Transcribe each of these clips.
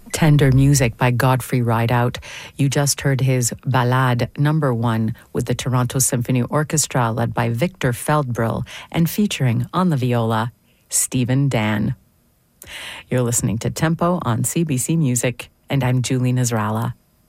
Tender Music by Godfrey Rideout. You just heard his Ballade number 1 with the Toronto Symphony Orchestra led by Victor Feldbrühl and featuring on the viola, Stephen Dan. You're listening to Tempo on CBC Music, and I'm Julie Nasrallah.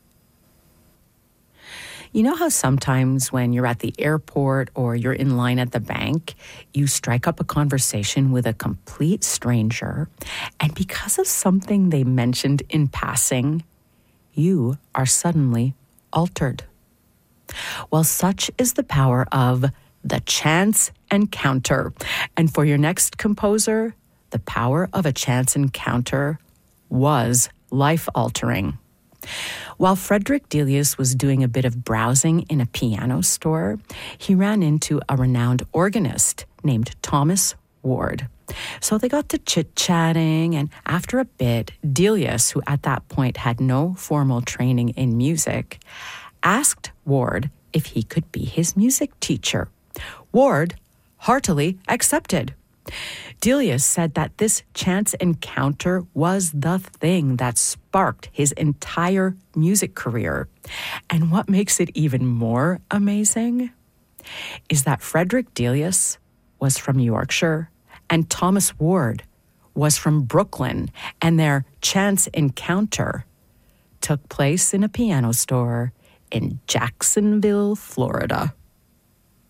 You know how sometimes when you're at the airport or you're in line at the bank, you strike up a conversation with a complete stranger, and because of something they mentioned in passing, you are suddenly altered? Well, such is the power of the chance encounter. And for your next composer, the power of a chance encounter was life-altering. While Frederick Delius was doing a bit of browsing in a piano store, he ran into a renowned organist named Thomas Ward. So they got to chit-chatting, and after a bit, Delius, who at that point had no formal training in music, asked Ward if he could be his music teacher. Ward heartily accepted. Delius said that this chance encounter was the thing that sparked his entire music career. And what makes it even more amazing is that Frederick Delius was from Yorkshire and Thomas Ward was from Brooklyn, and their chance encounter took place in a piano store in Jacksonville, Florida.